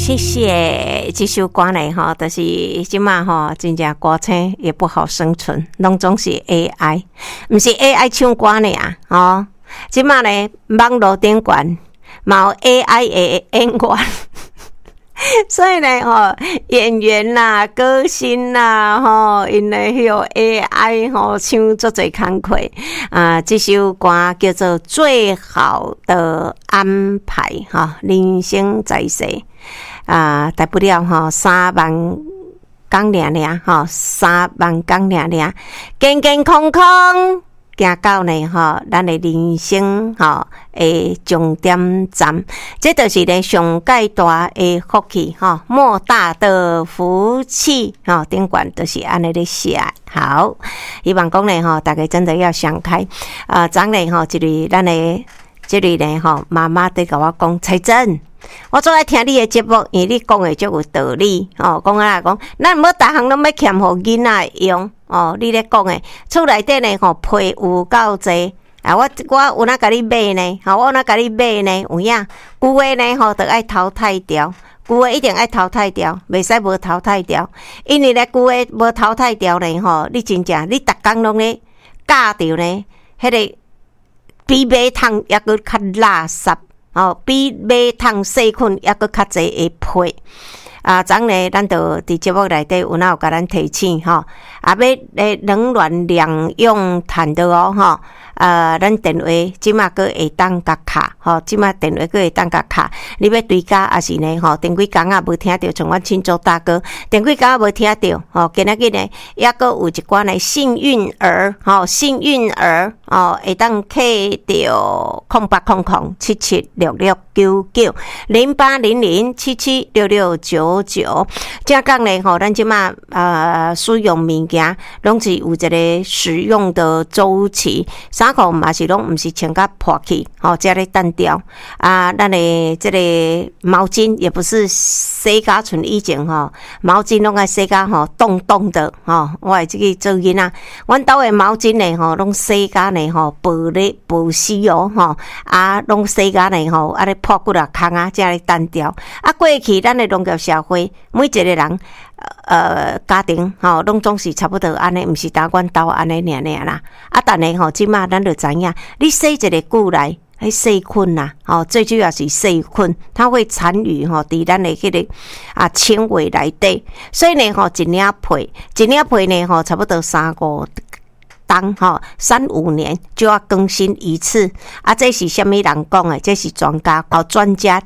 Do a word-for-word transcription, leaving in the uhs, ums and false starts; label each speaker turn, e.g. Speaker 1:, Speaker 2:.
Speaker 1: 谢谢。这首歌呢，哈，就是即马哈，真正歌星也不好生存，拢总是 A I， 不是 A I 唱歌呢啊，哦，即马呢，网络顶管嘛有 A I 的演员。所以呢，吼演员啦、歌星啦，吼因咧迄个 A I 吼唱足侪工课啊。这首歌叫做《最好的安排》哈，人生在世啊，大不了吼三万工尔尔吼，三万工尔尔，健健康康。行到呢吼，咱的人生吼诶终点站，这就是咧上介大的福气吼，莫大的福气吼，顶管就是安尼咧写。好，希望讲呢吼，大家真的要想开啊！昨日吼，一个咱的这里呢吼，妈妈在甲我讲，彩珍。我最爱听你的节目，因为你讲的足有道理哦。讲啊讲，咱唔好逐项拢要欠互囡仔用哦。你咧讲的，厝内底呢吼批有够济啊！我我有哪甲你买呢？吼，我有哪甲你买呢？有影旧的呢吼，得爱淘汰掉，旧的一定爱淘汰掉，袂使无淘汰掉。因为咧旧的无淘汰掉呢吼，你真正你逐工拢咧教着呢，迄个比马桶抑搁较垃圾。哦，比马桶细菌抑搁较济会配啊！昨呢，咱就伫节目内底有哪有甲咱提醒吼，啊，要诶冷暖两用谈的哦吼。呃，咱电话即马个会当甲卡吼，即马电话个会当甲卡。你要对家也是呢吼，前几工啊无听到，像阮亲祖大哥，前几工啊无听到吼，今仔日呢，抑个有一寡呢幸运儿吼，幸运儿哦，会当摕到空八空空七七六六九九零八零零七七六六九九。正讲呢吼，咱即马呃使用物件，拢是有一个使用的周期。衫裤嘛是拢毋是穿甲破去，吼，才咧单调啊。咱的这个毛巾也不是洗甲像以前吼，毛巾拢爱洗甲吼冻冻的吼。我会即个做囡仔，阮兜的毛巾呢吼，拢洗甲呢吼保咧保湿哦吼，啊，拢洗甲呢吼，啊咧破骨啊空啊，才咧单调。啊，过去咱的农业社会，每一个人。呃，家庭吼，拢总是差不多安尼，毋是打阮兜安尼尔尔啦。啊，但系吼，即马咱就知影，你洗一个久来，迄细菌呐，吼，最主要是细菌，它会残余吼，伫咱的迄个啊纤维内底。所以呢，吼，一领被，一领被呢，吼，差不多三五。当吼三五年就要更新一次啊！这是什么人讲的？这是专家哦，专家